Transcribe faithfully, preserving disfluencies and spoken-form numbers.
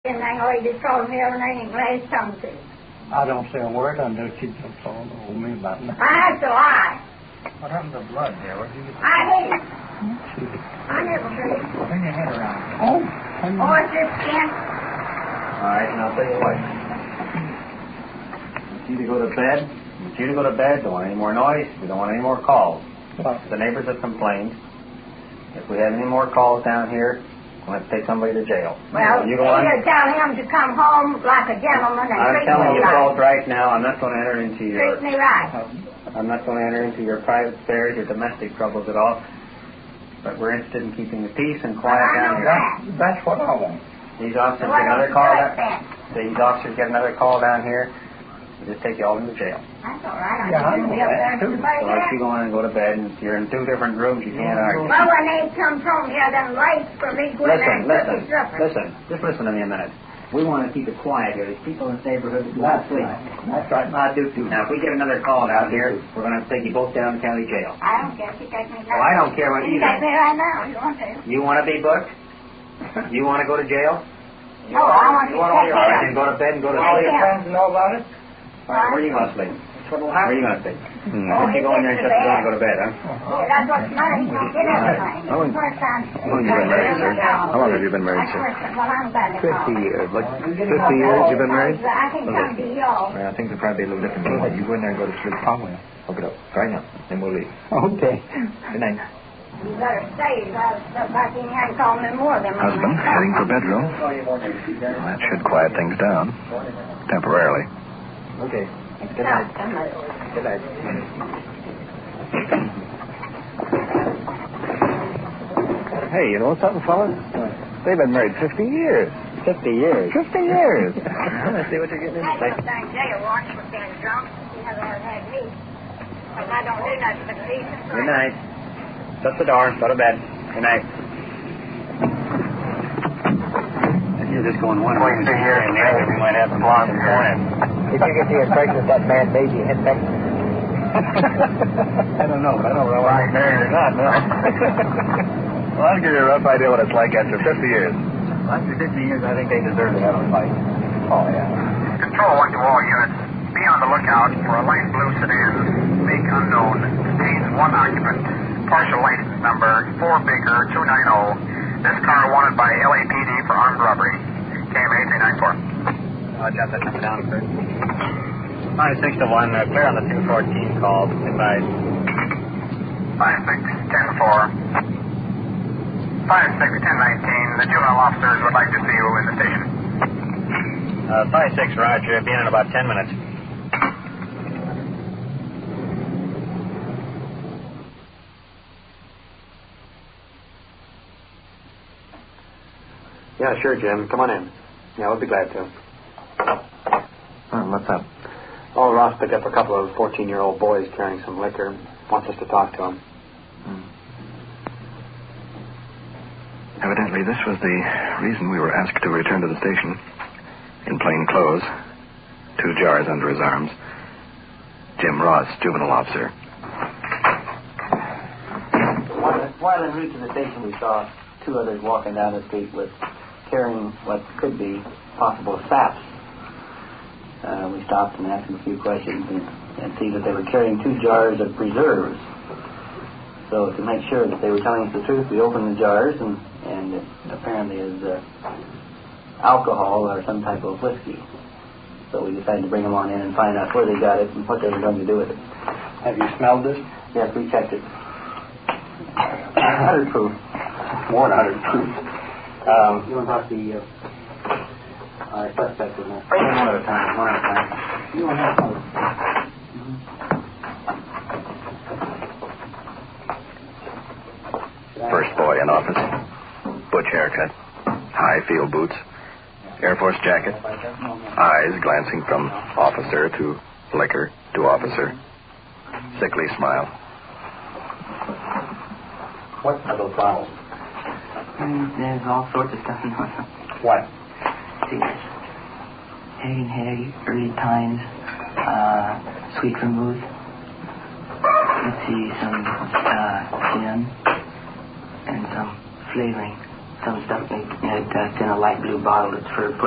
And that lady told me her name last Sunday. I don't say a word on there. She just told me about it. I have to lie. What happened to blood there? Where did you get I didn't. I never did. Turn your head around. Oh, Oh, is this Ken? All right, and I'll tell you what. It's you to go to bed. It's you to go to bed. Don't want any more noise. We don't want any more calls. well, The neighbors have complained. If we have any more calls down here, we'll have to take somebody to jail. Well, you go on. either tell him to come home like a gentleman and I'm treat telling me you right. both right now, I'm not going to enter into your. Treat me right. I'm not going to enter into your private affairs, your domestic troubles at all. But we're interested in keeping the peace and quiet I down know here. that. that's what I want. These officers So why get another don't you call. do Down, it then? these officers get another call down here. We'll just take you all into jail. That's all right. Yeah, I I can know be up that, there too. and somebody So let you else. go on and go to bed. And if you're in two different rooms, you can't argue. Well, when they come home here, then late for me to go in there Listen, and cook listen, his supper. listen. Just listen to me a minute. We want to keep it quiet here. There's people in the neighborhood who That's sleep. right. That's right. I do too. Now, if we get another call out here, we're going to have to take you both down to county jail. I don't care if you take me now. Oh, I don't care what you you take do. me right now. You want to? You want to be booked? You want to go to jail? No, I want you You to want all take your me right, out. then go to bed and go to All sleep. your friends know about it? All right, where are you going to sleep? What'll Where are you going to sleep? Why don't you go in there and shut the door and go to bed, huh? Yeah, that's what's the matter. You don't get everything. How long- First time. how long you been married, sir? How long have you been married, sir? Well, I'm glad to Fifty know. years. Like fifty years you've been married? I can come to y'all. Well, things will probably be a little different. Go ahead. You go in there and go to sleep. I will. Hook it up. Right now. Then we'll leave. Okay. Good night. You better stay. Like you hadn't called me more than Husband, heading for bedroom. Well, that should quiet things down. Temporarily. Okay. Good night. Good night. Hey, you know something, fellas? They've been married fifty years. Fifty years. Fifty years. Let's see what you're getting I into. don't think jail once for being drunk. You never have had me. But I don't do nothing but decent. Good night. Shut the door. Go to bed. Good night. If you're just going one way here and the other, we might have some blonde morning. Did you get the impression that man made you hit back? I don't know. I don't know whether I'm married or not, no. Well, I'll give you a rough idea what it's like after fifty years. After fifty years, I think they deserve to have a fight. Oh, yeah. Control one to all units. Be on the lookout for a light blue sedan, make unknown, contains one occupant. Partial license number four Baker two nine zero. This car wanted by L A P D for armed robbery. K M A three nine four. I'll jot that number down first. Five six to one. Uh, clear on the two fourteen call. Advise. Five six ten four. Five six ten nineteen. The juvenile officers would like to see you in the station. Uh, five six. Roger. Be in in about ten minutes. Yeah, sure, Jim. Come on in. Yeah, we'll be glad to. Oh, what's up? Oh, Ross picked up a couple of fourteen-year-old boys carrying some liquor. Wants us to talk to them. Hmm. Evidently, this was the reason we were asked to return to the station. In plain clothes, two jars under his arms. Jim Ross, juvenile officer. While, while en route to the station, we saw two others walking down the street with carrying what could be possible saps. Uh, we stopped and asked them a few questions and, and see that they were carrying two jars of preserves. So to make sure that they were telling us the truth, we opened the jars and, and it apparently is uh, alcohol or some type of whiskey. So we decided to bring them on in and find out where they got it and what they were going to do with it. Have you smelled this? Yes, we checked it. one hundred proof. More than one hundred proof. Um, You want to talk to the uh, uh, suspect in there? One at a time, one at a time. You want to have First boy in office. Butch haircut. High field boots. Air Force jacket. Eyes glancing from officer to liquor to officer. Sickly smile. what are those bottles? Mm, there's all sorts of stuff in them. What? See, Hay and Hay, Early Times, uh, Sweet Vermouth. Let's see, some uh, gin and some flavoring. Some stuff in, in, a, in a light blue bottle that's for